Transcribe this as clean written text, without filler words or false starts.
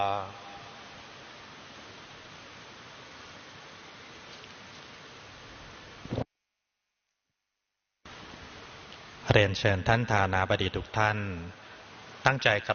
เรียนเชิญท่านธานาบดีทุกท่านตั้งใจ